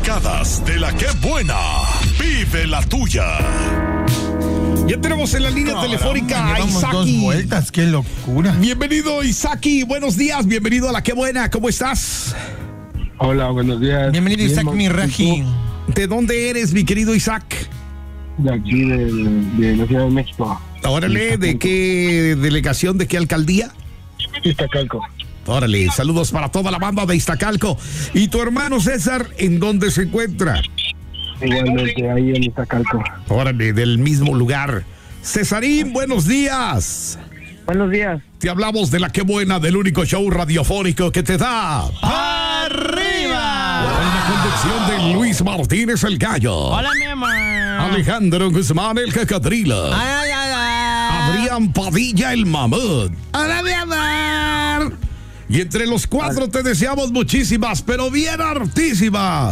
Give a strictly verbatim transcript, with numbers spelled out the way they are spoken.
Picadas de la que buena. Vive la tuya. Ya tenemos en la línea Caramba, telefónica a Isaki. Dos vueltas, qué locura. Bienvenido, Isaki. Buenos días, bienvenido a la que buena. ¿Cómo estás? Hola, buenos días. Bienvenido, Isaac Miraji. ¿De dónde eres, mi querido Isaac? De aquí, de, de la Ciudad de México. Órale, ¿de qué delegación, de qué alcaldía? Iztacalco. Órale, saludos para toda la banda de Iztacalco. ¿Y tu hermano César, en dónde se encuentra? Igualmente, ahí en Iztacalco. Órale, del mismo lugar. Cesarín, buenos días. Buenos días. Te hablamos de la que buena, del único show radiofónico que te da ¡arriba! Con la conducción de Luis Martínez el Gallo. Hola, mi amor. Alejandro Guzmán el Cacadrila. Ay, ay, ay. Adrián Padilla el Mamut. Hola, mi amor. Y entre los cuatro te deseamos muchísimas, pero bien hartísimas